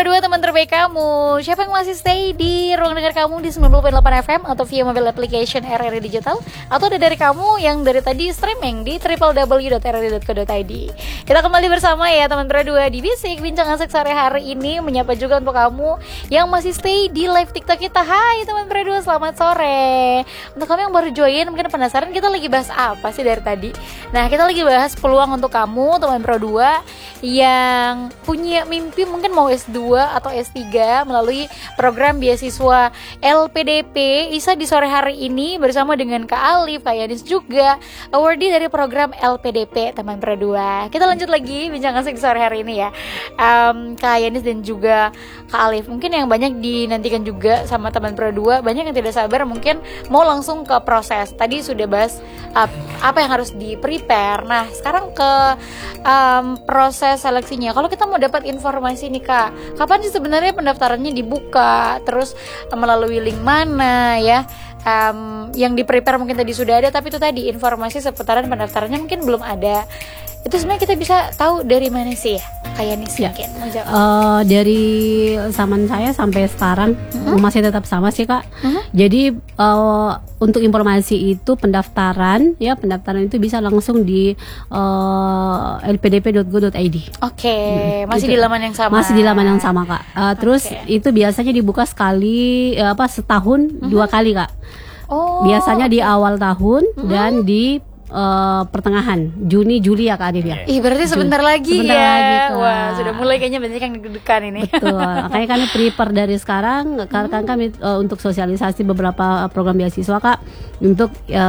Pro 2 teman terbaik kamu. Siapa yang masih stay di ruang dengar kamu di 90.8 FM atau via mobile application RRI Digital, atau ada dari kamu yang dari tadi streaming di www.rri.co.id. Kita kembali bersama ya teman Pro 2 di Bisik Bincang Asik sore hari ini, menyapa juga untuk kamu yang masih stay di live TikTok kita. Hai teman Pro 2, selamat sore. Untuk kamu yang baru join, mungkin penasaran kita lagi bahas apa sih dari tadi. Nah, kita lagi bahas peluang untuk kamu teman Pro 2 yang punya mimpi mungkin mau S2 atau S3 melalui program beasiswa LPDP. Isa di sore hari ini bersama dengan Kak Alif, Kak Yanis juga awardee dari program LPDP teman Pro 2. Kita lanjut lagi bincang asik di sore hari ini ya. Kak Yanis dan juga Kak Alif, mungkin yang banyak dinantikan juga sama teman Pro 2, banyak yang tidak sabar mungkin mau langsung ke proses. Tadi sudah bahas apa yang harus di-prepare. Nah, sekarang ke proses seleksinya. Kalau kita mau dapat informasi nih Kak, kapan sih sebenarnya pendaftarannya dibuka? Terus melalui link mana ya? Yang di-prepare mungkin tadi sudah ada, tapi itu tadi informasi seputaran pendaftarannya mungkin belum ada. Itu sebenarnya kita bisa tahu dari mana sih ya? Kayak nih sih mungkin. Dari zaman saya sampai sekarang masih tetap sama sih Kak. Jadi untuk informasi itu pendaftaran itu bisa langsung di lpdp.go.id. Oke, masih di laman yang sama. Masih di laman yang sama Kak. Terus itu biasanya dibuka sekali setahun 2 kali Kak. Biasanya di awal tahun dan di pertengahan Juni Juli ya Kak Adif ya. Berarti sebentar lagi sebentar ya. lagi, Kak. Wah, sudah mulai kayaknya banyak yang deg-degan ini. Betul. Makanya kami prepare dari sekarang karena kami untuk sosialisasi beberapa program beasiswa Kak untuk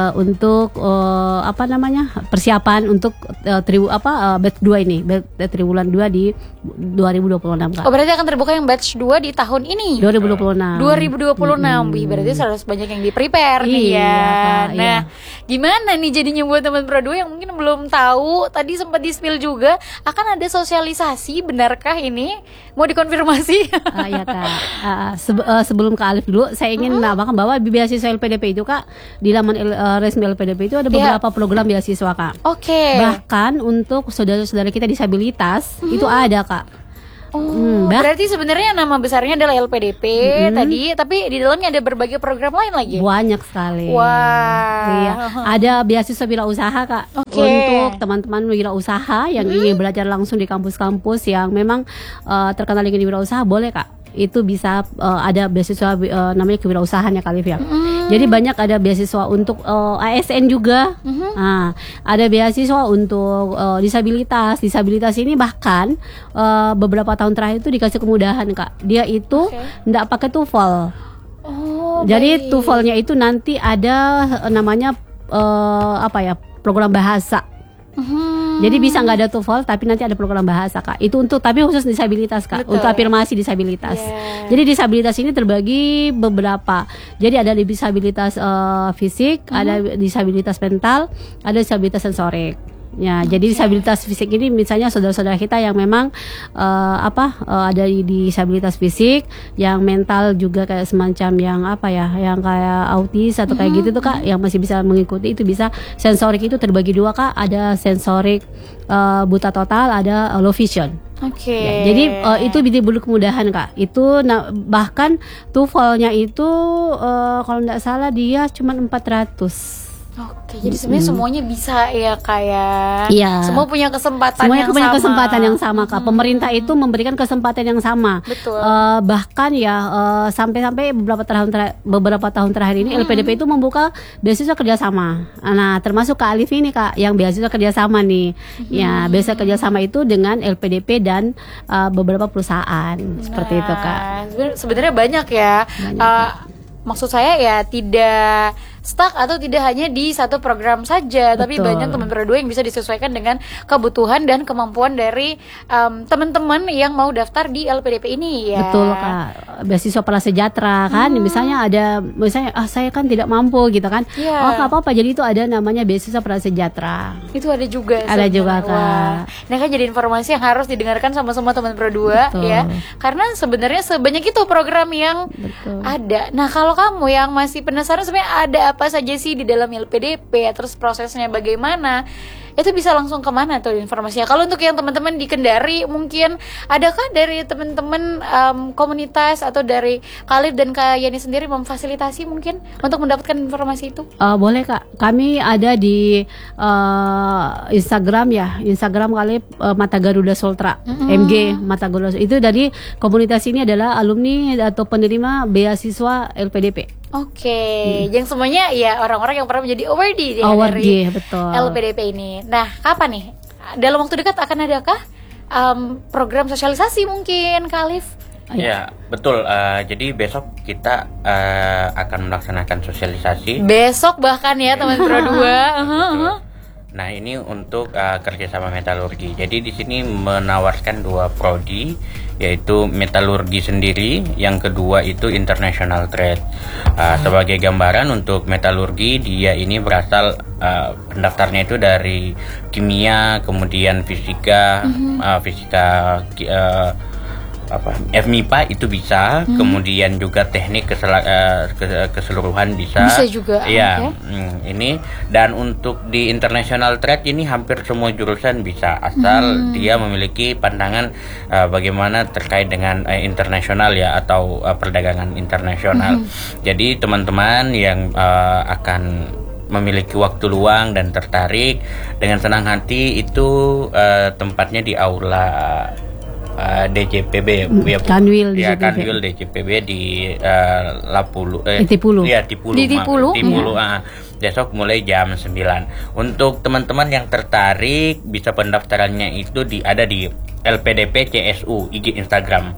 persiapan untuk batch 2 ini, triwulan 2 di 2026 Kak. Berarti akan terbuka yang batch 2 di tahun ini. 2026. Berarti harus banyak yang di-prepare nih ya. Kak, nah, gimana nih jadinya buat teman Pro 2 yang mungkin belum tahu, tadi sempat di-spill juga akan ada sosialisasi, benarkah ini? Mau dikonfirmasi? Iya Kak. Sebelum ke Alif dulu, saya ingin menambahkan bahwa beasiswa LPDP itu Kak, di laman resmi LPDP itu ada beberapa program beasiswa Kak. Oke. Bahkan untuk saudara-saudara kita disabilitas itu ada Kak. Berarti sebenarnya nama besarnya adalah LPDP tadi, tapi di dalamnya ada berbagai program lain lagi. Banyak sekali. Wah. Iya. Ada beasiswa wirausaha Kak. Untuk teman-teman wirausaha yang ingin belajar langsung di kampus-kampus yang memang terkenal dengan wirausaha, boleh Kak. Itu bisa ada beasiswa namanya kewirausahaan ya Kalif ya. Jadi banyak ada beasiswa untuk ASN juga. Ada beasiswa untuk disabilitas ini bahkan beberapa tahun terakhir itu dikasih kemudahan Kak. Dia itu enggak pakai TOEFL. Jadi TOEFL-nya itu nanti ada namanya program bahasa. Jadi bisa nggak ada TOEFL tapi nanti ada program bahasa Kak. Itu tapi khusus disabilitas Kak. Betul. Untuk afirmasi disabilitas. Jadi disabilitas ini terbagi beberapa. Jadi ada disabilitas fisik, ada disabilitas mental, ada disabilitas sensorik. Ya, jadi disabilitas fisik ini misalnya saudara-saudara kita yang memang ada di disabilitas fisik, yang mental juga kayak semacam yang yang kayak autis atau kayak gitu tuh Kak, yang masih bisa mengikuti itu bisa. Sensorik itu terbagi 2 Kak, ada sensorik buta total, ada low vision. Ya, jadi itu diberi kemudahan Kak. Itu bahkan TOEFL-nya itu kalau nggak salah dia cuma 400. Jadi sebenarnya semuanya bisa ya kayak. Iya. Semua punya kesempatan semuanya yang punya sama. kesempatan yang sama Kak. Pemerintah itu memberikan kesempatan yang sama. Betul. Bahkan ya sampai beberapa tahun terakhir ini LPDP itu membuka beasiswa kerjasama. Nah, termasuk Kak Alif ini Kak yang beasiswa kerjasama nih. Ya, beasiswa kerjasama itu dengan LPDP dan beberapa perusahaan. Seperti itu Kak. Sebenarnya banyak ya. Maksud saya ya tidak stuck atau tidak hanya di satu program saja. Betul. Tapi banyak teman Pro 2 yang bisa disesuaikan dengan kebutuhan dan kemampuan dari teman-teman yang mau daftar di LPDP ini ya. Betul Kak. Beasiswa prasejahtera kan, misalnya saya kan tidak mampu gitu kan. Nggak apa-apa, jadi itu ada namanya beasiswa prasejahtera. Itu ada juga. Ada juga Kak. Nah kan jadi informasi yang harus didengarkan sama semua teman Pro 2 ya. Karena sebenarnya sebanyak itu program yang ada. Nah kalau kamu yang masih penasaran sebenarnya ada apa saja sih di dalam LPDP, terus prosesnya bagaimana, itu bisa langsung kemana tuh informasinya? Kalau untuk yang teman-teman di Kendari, mungkin adakah dari teman-teman komunitas atau dari Khalif dan Kak Yani sendiri memfasilitasi mungkin untuk mendapatkan informasi itu? Boleh Kak, kami ada di Instagram ya, Instagram Khalif Mata Garuda Sultra, MG Mata Garuda. Itu dari komunitas ini adalah alumni atau penerima beasiswa LPDP. Oke, yang semuanya ya orang-orang yang pernah menjadi awardee Awardee, dari betul. LPDP ini. Nah, kapan nih? Dalam waktu dekat akan adakah program sosialisasi mungkin, Khalif? Ya, betul. Jadi besok kita akan melaksanakan sosialisasi. Besok bahkan ya, teman Pro 2. Betul. Nah, ini untuk kerjasama metalurgi. Jadi di sini menawarkan 2 prodi, yaitu metalurgi sendiri, yang kedua itu international trade. Sebagai gambaran untuk metalurgi, dia ini berasal pendaftarnya itu dari kimia, kemudian fisika, FMIPA itu bisa, kemudian juga teknik keseluruhan bisa. Bisa juga. Iya, ini dan untuk di international trade ini hampir semua jurusan bisa, asal dia memiliki pandangan bagaimana terkait dengan internasional ya, atau perdagangan internasional. Jadi teman-teman yang akan memiliki waktu luang dan tertarik, dengan senang hati itu tempatnya di aula DJPB ya, Kanwil ya, DJPB. Kanwil DJPB di Lapulu, Tipulu. ya Tipulu, Di Tipulu? Besok mulai jam 9. Untuk teman-teman yang tertarik, bisa pendaftarannya itu ada di LPDP CSU IG Instagram.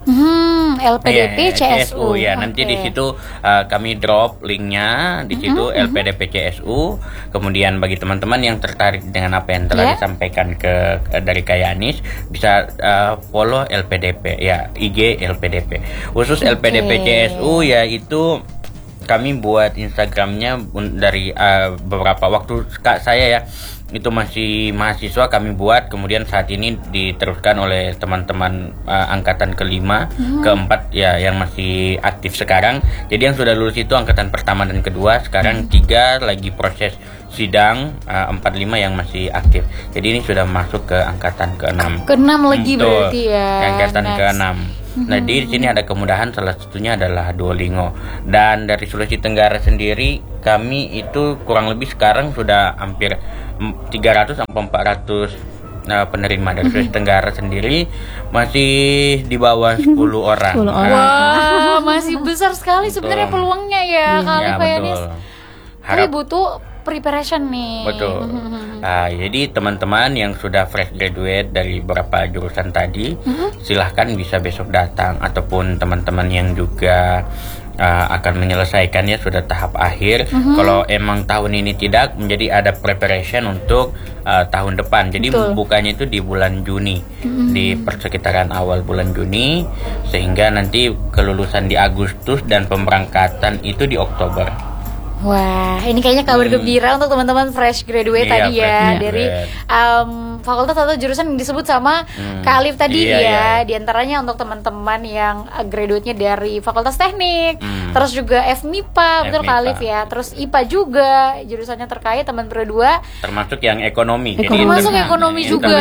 LPDP CSU. Ya, nanti di situ kami drop linknya di situ, LPDP CSU. Kemudian bagi teman-teman yang tertarik dengan apa yang telah disampaikan dari Kak Yanis, bisa follow LPDP ya, IG LPDP. Khusus LPDP CSU yaitu kami buat Instagramnya dari beberapa waktu saya ya, itu masih mahasiswa kami buat, kemudian saat ini diteruskan oleh teman-teman angkatan kelima, keempat ya, yang masih aktif sekarang. Jadi yang sudah lulus itu angkatan pertama dan kedua, sekarang 3 lagi proses sidang, 4-5 yang masih aktif. Jadi ini sudah masuk ke angkatan ke-6. Ke-6 lagi berarti ya. Angkatan ke-6. Nah, di sini ada kemudahan, salah satunya adalah Duolingo. Dan dari Sulawesi Tenggara sendiri, kami itu kurang lebih sekarang sudah hampir 300 sampai 400 penerima. Dari Sulawesi Tenggara sendiri masih di bawah 10 orang. 10 orang. Wah, masih besar sekali sebenarnya peluangnya ya, kali Ya, Pak Yanis. betul. Tapi butuh preparation nih. Betul. Jadi teman-teman yang sudah fresh graduate dari beberapa jurusan tadi, silahkan bisa besok datang, ataupun teman-teman yang juga akan menyelesaikannya sudah tahap akhir. Kalau emang tahun ini tidak, menjadi ada preparation untuk tahun depan. Jadi bukanya itu di bulan Juni, di persekitaran awal bulan Juni, sehingga nanti kelulusan di Agustus dan pemberangkatan itu di Oktober. Wah, ini kayaknya kabar gembira untuk teman-teman fresh graduate tadi ya, dari fakultas atau jurusan yang disebut sama Kak Alif tadi ya. Di antaranya untuk teman-teman yang graduate-nya dari Fakultas Teknik, terus juga FMIPA, betul Kak Alif ya. Terus IPA juga, jurusannya terkait teman berdua. Termasuk yang ekonomi. Termasuk ekonomi juga.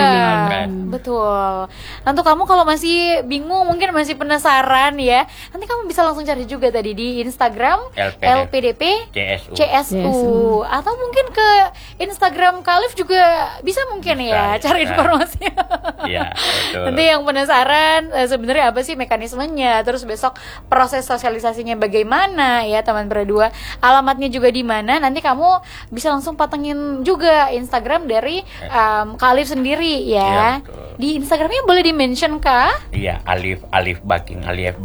Betul. Nah, untuk kamu kalau masih bingung, mungkin masih penasaran ya, nanti kamu bisa langsung cari juga tadi di Instagram LPDP CSU. Atau mungkin ke Instagram Khalif juga bisa mungkin ya cari informasi. Ya, betul. Nanti yang penasaran sebenarnya apa sih mekanismenya, terus besok proses sosialisasinya bagaimana ya teman berdua, alamatnya juga di mana, nanti kamu bisa langsung patengin juga Instagram dari Khalif sendiri ya. Di Instagramnya boleh di-mention kah? Iya, Alif Baking. Ya.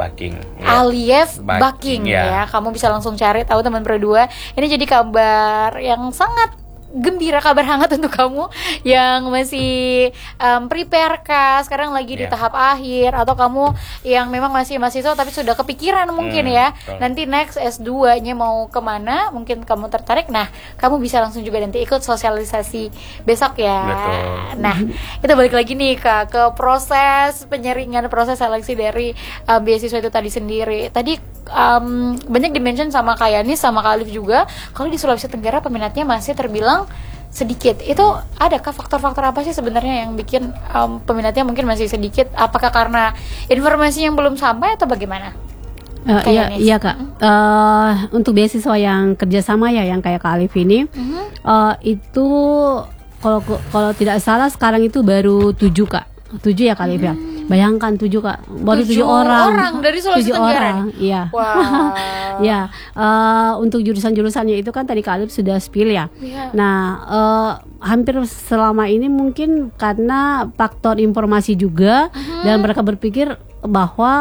Alif Baking ya. Kamu bisa langsung cari tahu teman berdua. Ini jadi kabar yang sangat gembira, kabar hangat untuk kamu yang masih prepare kah, sekarang lagi di tahap akhir, atau kamu yang memang masih mahasiswa tapi sudah kepikiran mungkin ya nanti next S2-nya mau kemana, mungkin kamu tertarik. Nah, kamu bisa langsung juga nanti ikut sosialisasi besok ya. Betul. Nah, kita balik lagi nih Kak, ke proses penyaringan, proses seleksi dari beasiswa itu tadi sendiri. Tadi banyak dimention sama Kak Yanis sama Kak Alif juga, kalau di Sulawesi Tenggara peminatnya masih terbilang sedikit. Itu adakah faktor-faktor apa sih sebenarnya yang bikin peminatnya mungkin masih sedikit? Apakah karena informasi yang belum sampai atau bagaimana? Iya Kak. Untuk beasiswa yang kerjasama ya, yang kayak Kak Alif ini, itu kalau tidak salah sekarang itu baru 7 Kak. 7 ya Kak Alif ya. Bayangkan 7 Kak, baru 7 orang dari Sulawesi 7 Tenggara. orang, iya. Wow. Ya, untuk jurusan-jurusannya itu kan tadi Kak Alif sudah spill ya. Iya. Nah, hampir selama ini mungkin karena faktor informasi juga, dan mereka berpikir bahwa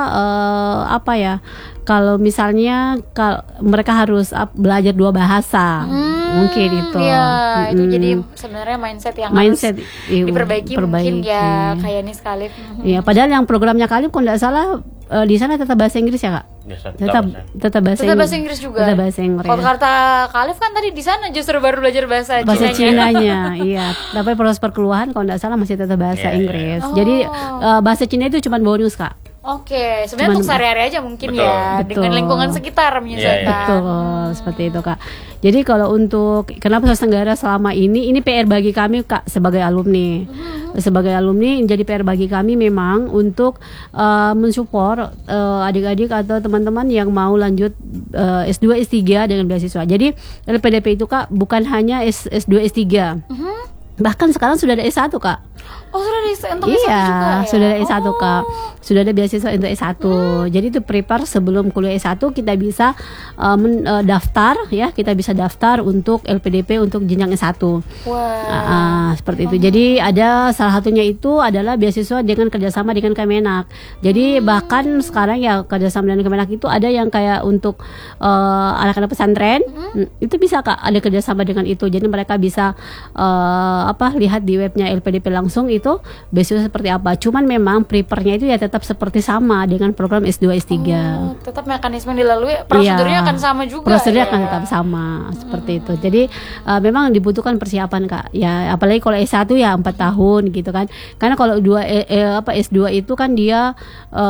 kalau misalnya mereka harus belajar 2 bahasa, mungkin itu. Iya, itu jadi sebenarnya mindset yang harus diperbaiki mungkin ya kayak ini sekali. Iya, padahal yang programnya Kak Alif kalau tidak salah di sana tetap bahasa Inggris ya Kak? Tetap bahasa Inggris juga. Tetap bahasa Inggris. Kalau kata Kak Alif kan tadi di sana justru baru belajar bahasa Cinanya. Iya, tapi proses perkeluhan kalau tidak salah masih tetap bahasa Inggris. Jadi bahasa Cina itu cuma bonus Kak. Oke, sebenarnya untuk sehari-hari aja mungkin ya, dengan lingkungan sekitar menyesuaikan. Betul, seperti itu Kak. Jadi kalau untuk kenapa Sulawesi Tenggara selama ini PR bagi kami Kak sebagai alumni. Sebagai alumni jadi PR bagi kami memang untuk mensupport adik-adik atau teman-teman yang mau lanjut S2 S3 dengan beasiswa. Jadi LPDP itu Kak bukan hanya S2 S3. Bahkan sekarang sudah ada S1 Kak. Oh, sudah ada S1 juga ya? Sudah ada S1 Kak. Sudah ada beasiswa untuk S1. Jadi itu prepare sebelum kuliah S1 kita bisa daftar ya, kita bisa daftar untuk LPDP untuk jenjang S1. Wow. Seperti itu. Jadi ada salah satunya itu adalah beasiswa dengan kerjasama dengan Kemenak. Jadi bahkan sekarang ya kerjasama dengan Kemenak itu ada yang kayak untuk anak-anak pesantren, itu bisa Kak ada kerjasama dengan itu. Jadi mereka bisa lihat di webnya LPDP langsung itu beasiswa seperti apa. Cuman memang prepare-nya itu ya tetap seperti sama dengan program S2 S3. Tetap mekanisme yang dilalui, prosedurnya akan sama juga. Prosedurnya akan tetap sama seperti itu. Jadi memang dibutuhkan persiapan Kak. Ya apalagi kalau S1 ya 4 tahun gitu kan. Karena kalau S2 itu kan dia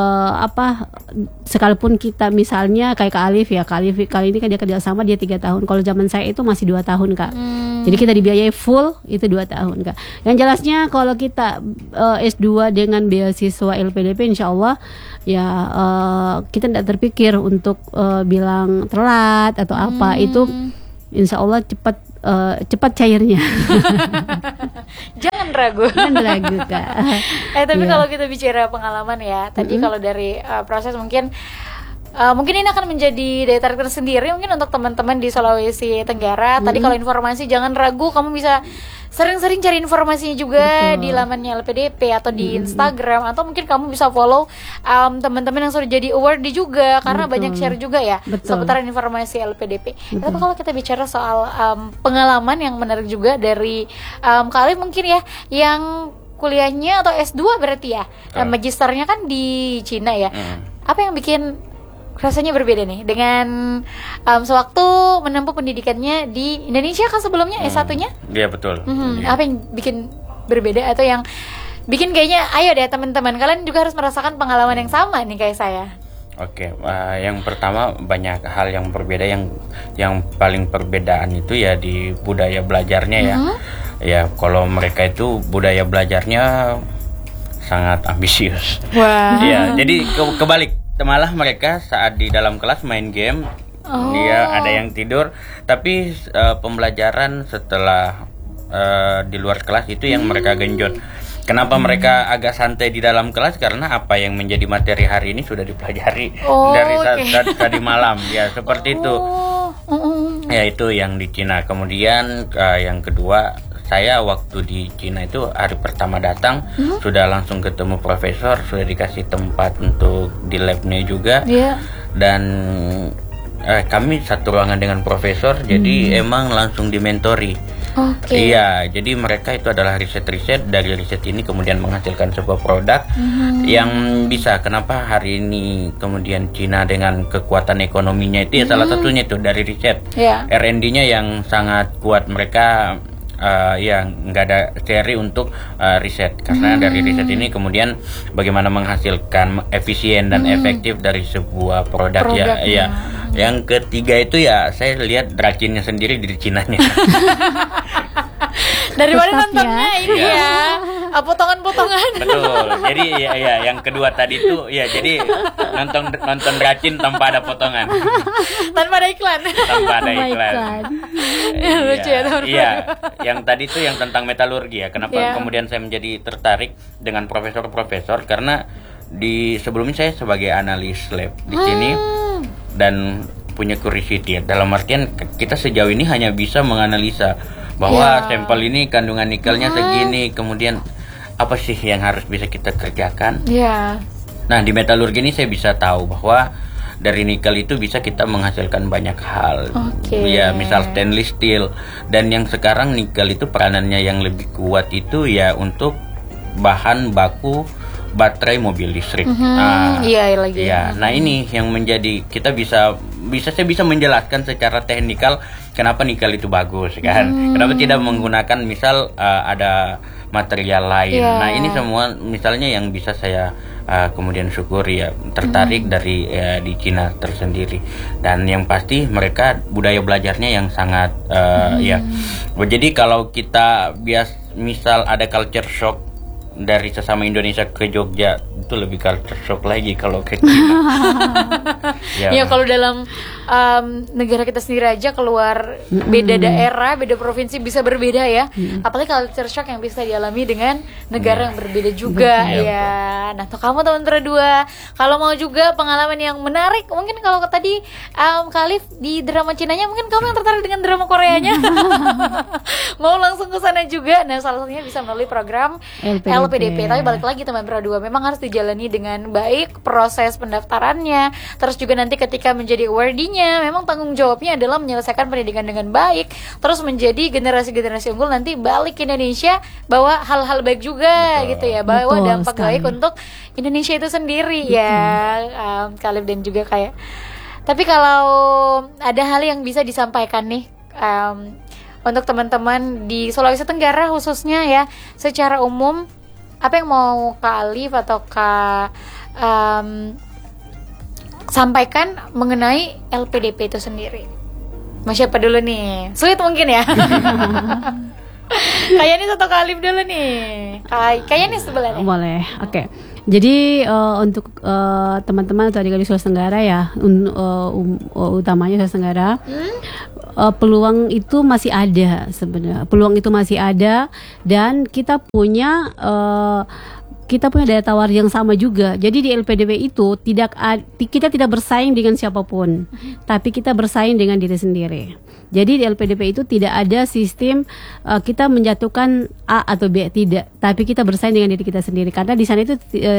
sekalipun kita misalnya kayak Kak Alif ya, Kak Alif kali ini kan dia kerja sama dia 3 tahun. Kalau zaman saya itu masih 2 tahun Kak. Jadi kita dibiayai full itu 2 tahun Kak. Yang jelasnya kalau kita S2 dengan beasiswa LPDP insya Allah ya kita tidak terpikir untuk bilang telat atau apa. Itu insya Allah cepat cairnya. Jangan ragu Kak. Tapi kalau kita bicara pengalaman ya, tadi kalau dari proses mungkin ini akan menjadi daya tarik tersendiri mungkin untuk teman-teman di Sulawesi Tenggara. Tadi kalau informasi jangan ragu, kamu bisa sering-sering cari informasinya juga di lamannya LPDP atau di Instagram, atau mungkin kamu bisa follow teman-teman yang sudah jadi awardee juga karena banyak share juga ya seputaran informasi LPDP. Tapi kalau kita bicara soal pengalaman yang menarik juga dari Kak Alif mungkin ya, yang kuliahnya atau S2 berarti ya, magisternya kan di Cina ya. Apa yang bikin rasanya berbeda nih dengan sewaktu menempuh pendidikannya di Indonesia kan sebelumnya S1-nya? Iya betul. Apa yang bikin berbeda atau yang bikin kayaknya ayo deh teman-teman kalian juga harus merasakan pengalaman yang sama nih kayak saya? Oke, yang pertama banyak hal yang berbeda, yang paling perbedaan itu ya di budaya belajarnya ya. Ya kalau mereka itu budaya belajarnya sangat ambisius. Ya jadi kebalik. Malah mereka saat di dalam kelas main game, dia ada yang tidur, tapi pembelajaran setelah di luar kelas itu yang mereka genjot. Kenapa mereka agak santai di dalam kelas? Karena apa yang menjadi materi hari ini sudah dipelajari dari tadi malam, ya seperti itu. Ya itu yang di Cina. Kemudian yang kedua, saya waktu di Cina itu hari pertama datang sudah langsung ketemu profesor, sudah dikasih tempat untuk di labnya juga, dan kami satu ruangan dengan profesor, jadi emang langsung dimentori. Iya, jadi mereka itu adalah riset-riset, dari riset ini kemudian menghasilkan sebuah produk yang bisa. Kenapa hari ini kemudian Cina dengan kekuatan ekonominya itu ya salah satunya itu dari riset, R&D-nya yang sangat kuat. Mereka yang nggak ada seri untuk riset, karena dari riset ini kemudian bagaimana menghasilkan efisien dan efektif dari sebuah produk ya. Yang ketiga itu ya saya lihat racinnya sendiri di Cinanya. Daripada Tetap nontonnya ini ya, potongan-potongan. Betul. Jadi ya yang kedua tadi tuh ya jadi nonton racin tanpa ada potongan. Tanpa ada iklan. Tanpa ada Tanpa iklan. iklan. Lucu ya, teman-teman. Iya, yang tadi tuh yang tentang metalurgi ya. Kenapa Iya. kemudian saya menjadi tertarik dengan profesor-profesor karena di sebelumnya saya sebagai analis lab di sini dan punya curiosity ya. Dalam artian kita sejauh ini hanya bisa menganalisa bahwa sampel ini kandungan nikelnya segini, kemudian apa sih yang harus bisa kita kerjakan. Iya. Nah, di metalurgi ini saya bisa tahu bahwa dari nikel itu bisa kita menghasilkan banyak hal. Oke. Ya, misal stainless steel, dan yang sekarang nikel itu peranannya yang lebih kuat itu ya untuk bahan baku baterai mobil listrik. Iya lagi. Ya, nah ini yang menjadi saya bisa menjelaskan secara teknikal kenapa nikel itu bagus kan. Kenapa tidak menggunakan misal ada material lain. Iya. Nah, ini semua misalnya yang bisa saya kemudian syukuri ya, tertarik dari di Cina tersendiri. Dan yang pasti mereka budaya belajarnya yang sangat ya. Jadi kalau kita misal ada culture shock dari sesama Indonesia ke Jogja, itu lebih culture shock lagi kalau ke Cina. Ya kalau dalam negara kita sendiri aja keluar beda daerah, beda provinsi bisa berbeda ya. Apalagi culture shock yang bisa dialami dengan negara yang berbeda juga ya. Nah, tuh kamu teman berdua, kalau mau juga pengalaman yang menarik, mungkin kalau tadi Khalif di drama Cinanya, mungkin kamu yang tertarik dengan drama Koreanya. Mau langsung ke sana juga. Nah, salah satunya bisa melalui program LPDP. Tapi balik lagi teman berdua, memang harus dijalani dengan baik proses pendaftarannya. Terus juga nanti ketika menjadi awardee-nya, memang tanggung jawabnya adalah menyelesaikan pendidikan dengan baik, terus menjadi generasi-generasi unggul nanti balik ke Indonesia bawa hal-hal baik juga. Betul. Gitu ya, bawa Betul dampak sekali. baik untuk Indonesia itu sendiri ya, Khalif dan juga kayak. Tapi kalau ada hal yang bisa disampaikan nih untuk teman-teman di Sulawesi Tenggara khususnya ya, secara umum, apa yang mau Kak Alif atau Kak sampaikan mengenai LPDP itu sendiri? Mas siapa dulu nih? Sulit mungkin ya. Kayaknya atau Kak Alif dulu nih? Kayaknya sebelah nih. Boleh, oke. Jadi untuk teman-teman atau adik-adik Sulawesi Tenggara ya, utamanya Sulawesi Tenggara, peluang itu masih ada sebenarnya. Peluang itu masih ada dan kita punya daya tawar yang sama juga. Jadi di LPDP itu kita tidak bersaing dengan siapapun, tapi kita bersaing dengan diri sendiri. Jadi di LPDP itu tidak ada sistem kita menjatuhkan A atau B, tidak, tapi kita bersaing dengan diri kita sendiri. Karena di sana itu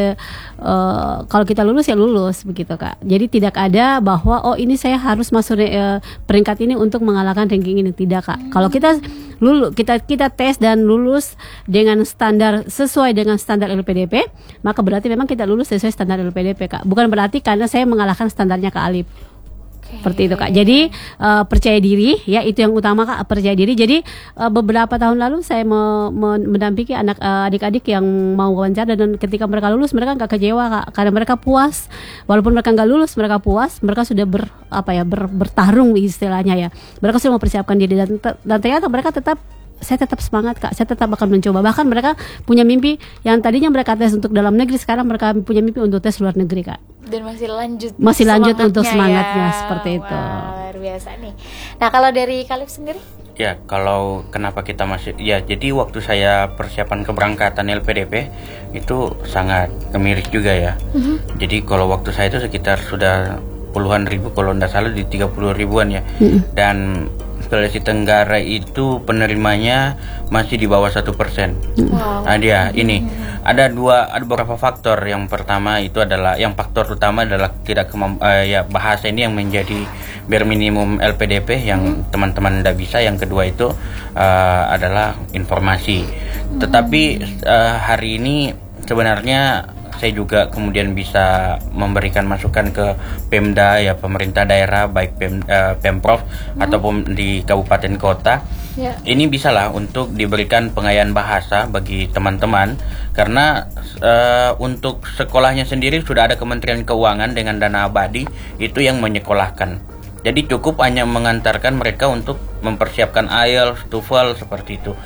kalau kita lulus ya lulus begitu Kak. Jadi tidak ada bahwa ini saya harus masuk peringkat ini untuk mengalahkan ranking ini, tidak Kak. Kalau kita lulus, kita tes dan lulus dengan standar sesuai dengan standar LPDP, maka berarti memang kita lulus sesuai standar LPDP Kak. Bukan berarti karena saya mengalahkan standarnya Kak Alif. Seperti itu Kak. Jadi percaya diri ya, itu yang utama Kak, percaya diri. Jadi beberapa tahun lalu saya mendampingi adik-adik yang mau wawancara, dan ketika mereka lulus mereka nggak kecewa Kak, karena mereka puas. Walaupun mereka nggak lulus, mereka puas. Mereka sudah bertarung istilahnya ya. Mereka sudah mempersiapkan diri dan ternyata mereka saya tetap semangat Kak, saya tetap akan mencoba. Bahkan mereka punya mimpi yang tadinya mereka tes untuk dalam negeri, sekarang mereka punya mimpi untuk tes luar negeri Kak. Dan masih lanjut untuk semangatnya ya. seperti itu. Wah, luar biasa nih. Nah, kalau dari Khalif sendiri? Ya, kalau kenapa kita masih ya, jadi waktu saya persiapan keberangkatan LPDP itu sangat miris juga ya. Jadi kalau waktu saya itu sekitar sudah puluhan ribu, kalau tidak salah di 30 ribuan ya. Dan Sulawesi Tenggara itu penerimanya masih di bawah 1%. Wow. Nah, ada beberapa faktor. Yang pertama itu adalah, yang faktor utama adalah bahasa ini yang menjadi bare minimum LPDP yang teman-teman tidak bisa. Yang kedua itu adalah informasi. Tetapi hari ini sebenarnya saya juga kemudian bisa memberikan masukan ke Pemda ya, pemerintah daerah, baik Pemprov ataupun di kabupaten kota. Ini bisalah untuk diberikan pengayaan bahasa bagi teman-teman, karena untuk sekolahnya sendiri sudah ada Kementerian Keuangan dengan dana abadi itu yang menyekolahkan. Jadi cukup hanya mengantarkan mereka untuk mempersiapkan IELTS, TOEFL seperti itu.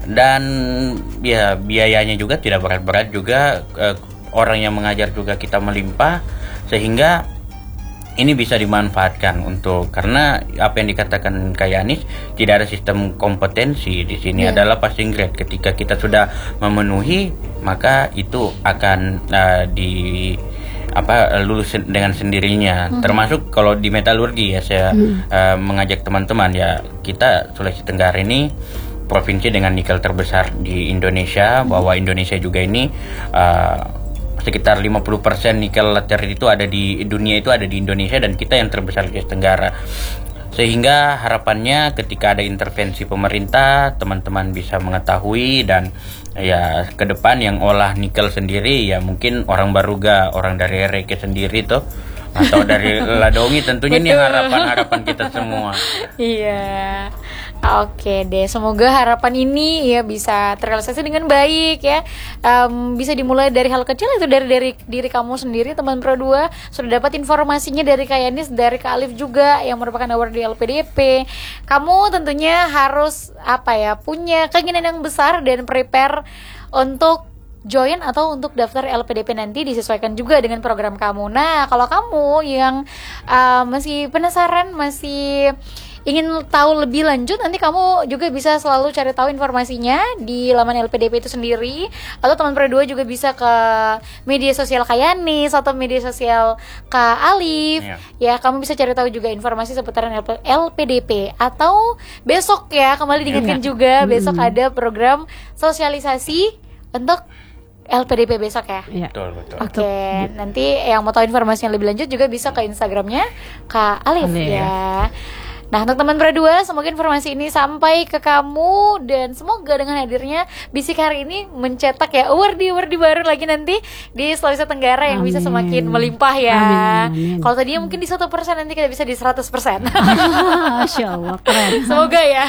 Dan ya biayanya juga tidak berat-berat juga, orang yang mengajar juga kita melimpah, sehingga ini bisa dimanfaatkan karena apa yang dikatakan Kak Yanis, tidak ada sistem kompetensi di sini, adalah passing grade. Ketika kita sudah memenuhi, maka itu akan lulus dengan sendirinya. Termasuk kalau di metalurgi ya, saya mengajak teman-teman ya, kita Sulawesi Tenggara ini provinsi dengan nikel terbesar di Indonesia, bahwa Indonesia juga ini sekitar 50% nikel laterit itu ada di dunia, itu ada di Indonesia, dan kita yang terbesar di Asia Tenggara. Sehingga harapannya ketika ada intervensi pemerintah, teman-teman bisa mengetahui, dan ya ke depan yang olah nikel sendiri ya mungkin orang Baruga, orang dari Reke sendiri tuh, atau dari Ladongi, tentunya ini harapan-harapan kita semua. Iya. Oke deh, semoga harapan ini ya bisa terrealisasi dengan baik ya. Bisa dimulai dari hal kecil, itu dari diri kamu sendiri, teman Pro 2. Sudah dapat informasinya dari Kak Yanis, dari Kak Alif juga yang merupakan award di LPDP. Kamu tentunya harus punya keinginan yang besar dan prepare untuk join atau untuk daftar LPDP nanti, disesuaikan juga dengan program kamu. Nah, kalau kamu yang masih penasaran, masih ingin tahu lebih lanjut, nanti kamu juga bisa selalu cari tahu informasinya di laman LPDP itu sendiri, atau teman Pro 2 juga bisa ke media sosial Kak Yanis atau media sosial Kak Alif. Ya, kamu bisa cari tahu juga informasi seputaran LPDP. Atau besok ya, kembali diingatkan juga, besok ada program sosialisasi untuk LPDP besok ya. Betul. Oke, nanti yang mau tahu informasi yang lebih lanjut juga bisa ke Instagramnya Kak Alif ya. Nah, untuk teman Pro 2, semoga informasi ini sampai ke kamu, dan semoga dengan hadirnya Bisik hari ini mencetak ya award-award baru lagi nanti di Sulawesi Tenggara yang bisa semakin melimpah ya. Amin. Kalau tadinya mungkin di 1%, nanti kita bisa di 100%. Masya Allah, keren. Semoga ya.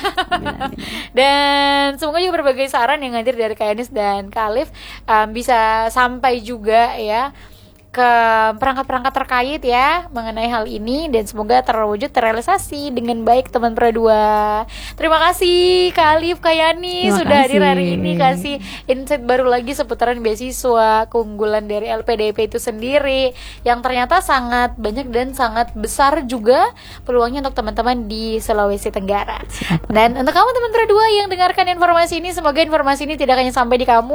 Dan semoga juga berbagai saran yang hadir dari Kak Yanis dan Kak Alif bisa sampai juga ya ke perangkat-perangkat terkait ya mengenai hal ini, dan semoga terwujud, terrealisasi dengan baik teman Pro 2. Terima kasih Kak Alif, Kak Yani sudah hadir hari ini, kasih insight baru lagi seputaran beasiswa keunggulan dari LPDP itu sendiri yang ternyata sangat banyak dan sangat besar juga peluangnya untuk teman-teman di Sulawesi Tenggara. Dan untuk kamu teman Pro 2 yang dengarkan informasi ini, semoga informasi ini tidak hanya sampai di kamu